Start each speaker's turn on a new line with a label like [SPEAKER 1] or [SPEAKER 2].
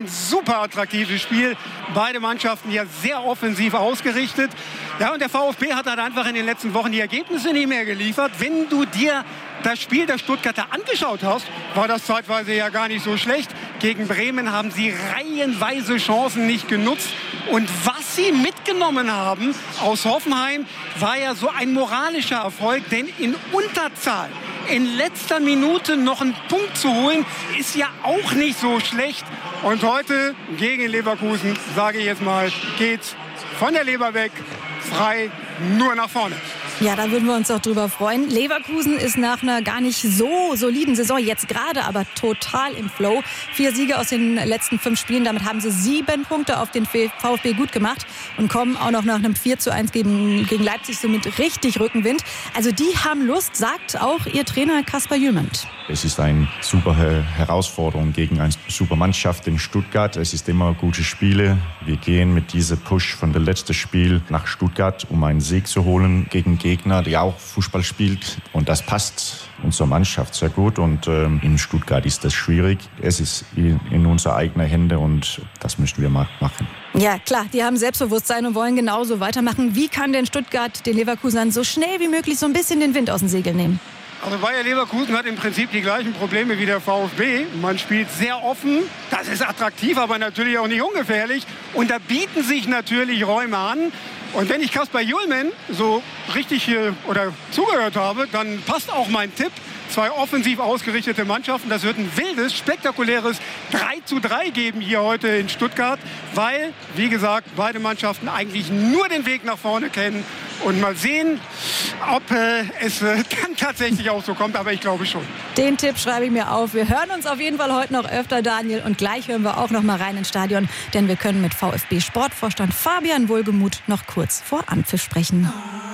[SPEAKER 1] ein super attraktives Spiel. Beide Mannschaften ja sehr offensiv ausgerichtet. Ja, und der VfB hat halt einfach in den letzten Wochen die Ergebnisse nicht mehr geliefert. Wenn du dir das Spiel der Stuttgarter angeschaut hast, war das zeitweise ja gar nicht so schlecht. Gegen Bremen haben sie reihenweise Chancen nicht genutzt. Und was sie mitgenommen haben aus Hoffenheim, war ja so ein moralischer Erfolg. Denn in Unterzahl, in letzter Minute noch einen Punkt zu holen, ist ja auch nicht so schlecht. Und heute gegen Leverkusen, sage ich jetzt mal, geht's von der Leber weg, frei, nur nach vorne.
[SPEAKER 2] Ja, da würden wir uns doch drüber freuen. Leverkusen ist nach einer gar nicht so soliden Saison jetzt gerade aber total im Flow. 4 Siege aus den letzten 5 Spielen. Damit haben sie 7 Punkte auf den VfB gut gemacht und kommen auch noch nach einem 4:1 gegen Leipzig so mit richtig Rückenwind. Also die haben Lust, sagt auch ihr Trainer Kasper Jülmand.
[SPEAKER 3] Es ist eine super Herausforderung gegen eine super Mannschaft in Stuttgart. Es ist immer gute Spiele. Wir gehen mit diesem Push von dem letzten Spiel nach Stuttgart, um einen Sieg zu holen gegen Gegner, der auch Fußball spielt. Und das passt unserer Mannschaft sehr gut. Und in Stuttgart ist das schwierig. Es ist in unsere eigenen Hände und das müssen wir machen.
[SPEAKER 2] Ja, klar, die haben Selbstbewusstsein und wollen genauso weitermachen. Wie kann denn Stuttgart den Leverkusenern so schnell wie möglich so ein bisschen den Wind aus den Segeln nehmen?
[SPEAKER 1] Also Bayer Leverkusen hat im Prinzip die gleichen Probleme wie der VfB. Man spielt sehr offen, das ist attraktiv, aber natürlich auch nicht ungefährlich. Und da bieten sich natürlich Räume an. Und wenn ich Kasper Jülmand so richtig hier oder zugehört habe, dann passt auch mein Tipp. 2 offensiv ausgerichtete Mannschaften. Das wird ein wildes, spektakuläres 3:3 geben hier heute in Stuttgart. Weil, wie gesagt, beide Mannschaften eigentlich nur den Weg nach vorne kennen. Und mal sehen, ob es dann tatsächlich auch so kommt. Aber ich glaube schon.
[SPEAKER 2] Den Tipp schreibe ich mir auf. Wir hören uns auf jeden Fall heute noch öfter, Daniel. Und gleich hören wir auch noch mal rein ins Stadion. Denn wir können mit VfB-Sportvorstand Fabian Wohlgemuth noch kurz vor Anpfiff sprechen.